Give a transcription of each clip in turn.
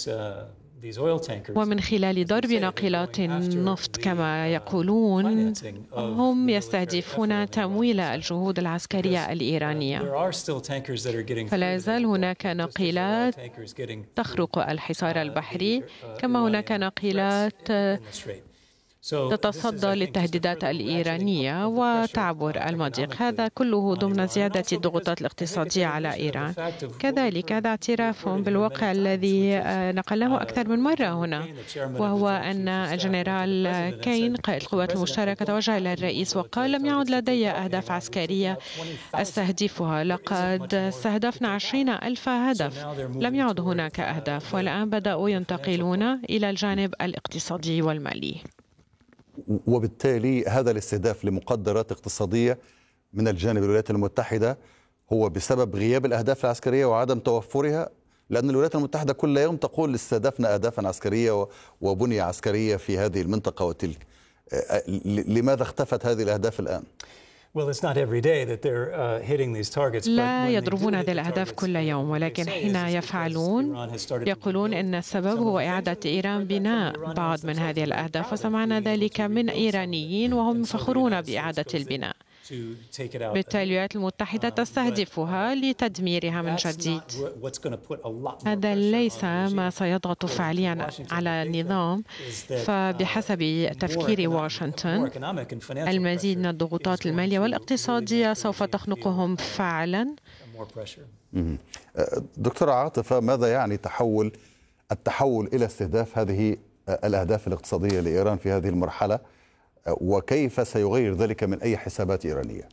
ومن خلال ضرب ناقلات النفط كما يقولون هم يستهدفون تمويل الجهود العسكرية الإيرانية. فلا يزال هناك ناقلات تخرق الحصار البحري، كما هناك ناقلات تتصدى للتهديدات الإيرانية وتعبر المضيق، هذا كله ضمن زيادة الضغوطات الاقتصادية على إيران. كذلك هذا اعتراف بالواقع الذي نقله أكثر من مرة هنا، وهو أن الجنرال كين قائد القوات المشتركة توجه إلى الرئيس وقال: لم يعد لدي أهداف عسكرية أستهدفها، لقد استهدفنا 20,000 هدف، لم يعد هناك أهداف، والآن بدأوا ينتقلون إلى الجانب الاقتصادي والمالي. وبالتالي هذا الاستهداف لمقدرات اقتصادية من الجانب الولايات المتحدة هو بسبب غياب الأهداف العسكرية وعدم توفرها، لأن الولايات المتحدة كل يوم تقول استهدفنا أهدافا عسكرية وبنية عسكرية في هذه المنطقة وتلك. لماذا اختفت هذه الأهداف الآن؟ لا يضربون هذه الأهداف كل يوم، ولكن حين يفعلون يقولون أن السبب هو إعادة إيران بناء بعض من هذه الأهداف، وسمعنا ذلك من إيرانيين وهم يفخرون بإعادة البناء. بالتالي الولايات المتحدة تستهدفها لتدميرها من جديد. هذا ليس ما سيضغط فعليا على النظام، فبحسب تفكير واشنطن المزيد من الضغوطات المالية والاقتصادية سوف تخنقهم فعلا. دكتورة عاطفة، ماذا يعني التحول إلى استهداف هذه الأهداف الاقتصادية لإيران في هذه المرحلة، وكيف سيغير ذلك من أي حسابات إيرانية؟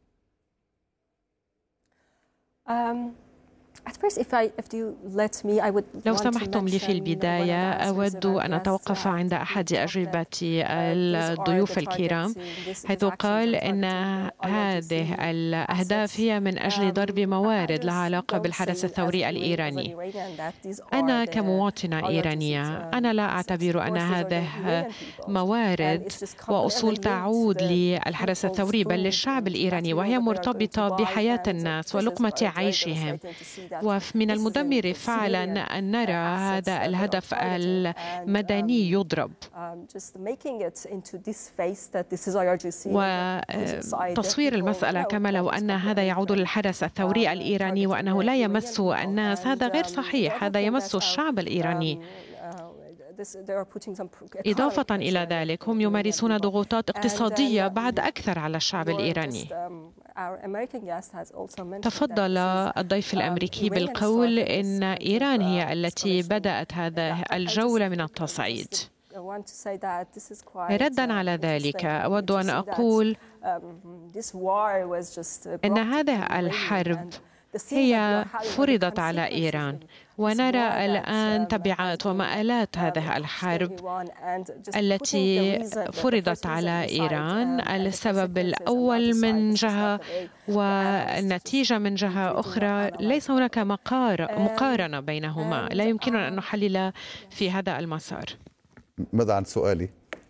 لو سمحتم لي في البداية أود أن أتوقف عند أحد أجوبة الضيوف الكرام، حيث قال أن هذه الأهداف هي من أجل ضرب موارد لها علاقة بالحدث الثوري الإيراني. أنا كمواطنة إيرانية أنا لا أعتبر أن هذه موارد وأصول تعود للحدث الثوري بل للشعب الإيراني، وهي مرتبطة بحياة الناس ولقمة عيشهم. ومن المدمر فعلا أن نرى هذا الهدف المدني يضرب، وتصوير المسألة كما لو أن هذا يعود للحدث الثوري الإيراني وأنه لا يمس الناس، هذا غير صحيح، هذا يمس الشعب الإيراني. إضافة إلى ذلك هم يمارسون ضغوطات اقتصادية بعد أكثر على الشعب الإيراني. تفضل الضيف الأمريكي بالقول إن إيران هي التي بدأت هذه الجولة من التصعيد. ردا على ذلك أود أن أقول إن هذه الحرب هي فرضت على إيران، ونرى الآن تبعات ومآلات هذه الحرب التي فرضت على إيران. السبب الأول من جهة والنتيجة من جهة أخرى، ليس هناك مقارنة بينهما، لا يمكننا أن نحلل في هذا المسار. ماذا عن سؤالي؟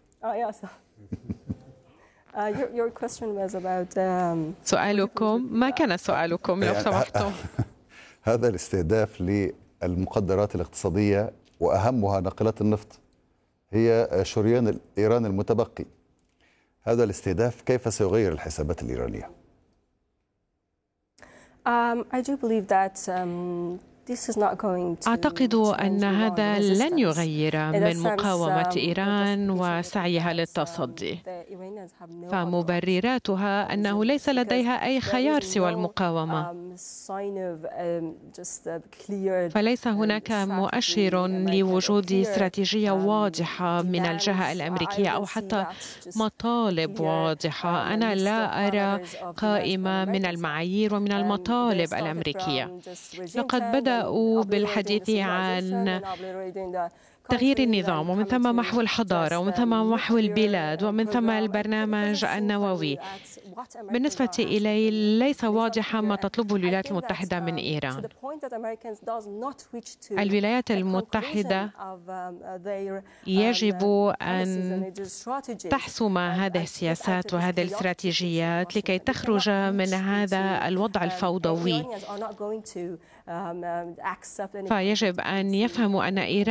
سؤالكم، ما كان سؤالكم لو سمحتم؟ هذا الاستهداف للمقدرات الاقتصادية وأهمها ناقلات النفط هي شريان إيران المتبقي، هذا الاستهداف كيف سيغير الحسابات الإيرانية؟ أعتقد أن هذا لن يغير من مقاومة إيران وسعيها للتصدي، فمبرراتها أنه ليس لديها أي خيار سوى المقاومة، فليس هناك مؤشر لوجود استراتيجية واضحة من الجهة الأمريكية أو حتى مطالب واضحة. أنا لا أرى قائمة من المعايير ومن المطالب الأمريكية. لقد بدأوا بالحديث عن تغيير النظام، ومن ثم محو الحضارة، ومن ثم محو البلاد، ومن ثم البرنامج النووي. بالنسبة إلي ليس واضحا ما تطلبه الولايات المتحدة من إيران. الولايات المتحدة يجب أن تحسم هذه السياسات وهذه الاستراتيجيات لكي تخرج من هذا الوضع الفوضوي، فيجب أن يفهموا أن إيران